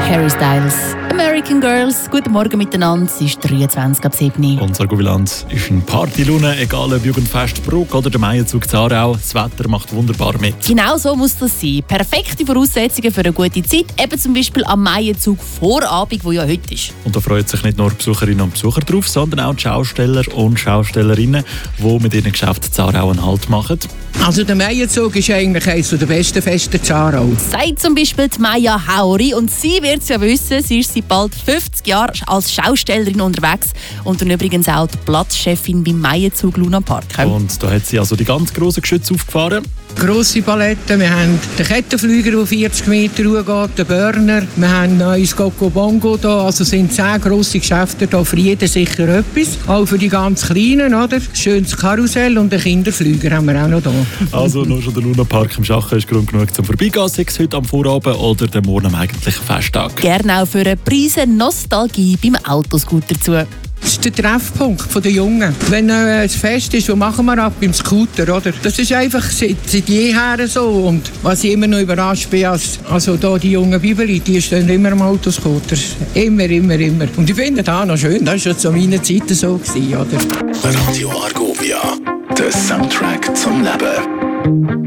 Harry Styles, American Girls. Guten Morgen miteinander, es ist 23:07. Unser Goviland ist in Partylune, egal ob Jugendfest Bruck oder der Maienzug Zarau. Das Wetter macht wunderbar mit. Genau so muss das sein. Perfekte Voraussetzungen für eine gute Zeit, eben zum Beispiel am Maienzug Vorabend, wo ja heute ist. Und da freuen sich nicht nur Besucherinnen und Besucher drauf, sondern auch die Schausteller und Schaustellerinnen, die mit ihren Geschäften Zarau einen Halt machen. Also der Maienzug ist eigentlich eines der besten Feste Zarau. Sagt zum Beispiel die Maja Hauri, und sie wird es ja wissen, sie ist seit bald 50 Jahren als Schaustellerin unterwegs und dann übrigens auch die Platzchefin beim Maienzug Luna Park. Und da hat sie also die ganz grossen Geschütze aufgefahren. Grosse Paletten, wir haben den Kettenflüger, der 40 Meter hochgeht, den Burner, wir haben ein neues Coco Bongo da, also sind 10 grosse Geschäfte da, für jeden sicher etwas. Auch für die ganz Kleinen, oder? Ein schönes Karussell und einen Kinderflüger haben wir auch noch da. Also nur schon der Luna Park im Schachen ist Grund genug zum Vorbeigehen, sei es heute am Vorabend oder den Morgen am eigentlichen Festtag. Gerne auch für eine Prise Nostalgie beim Autoscooter zu. Das ist der Treffpunkt der Jungen. Wenn ein Fest ist, was machen wir ab? Beim Scooter, oder? Das ist einfach seit jeher so. Und was ich immer noch überrascht bin, also da die jungen Bibeli, die stehen immer am Autoscooter. Immer. Und ich finde das auch noch schön. Das war schon zu meiner Zeit so gewesen, oder? Radio Argovia, der Soundtrack zum Leben.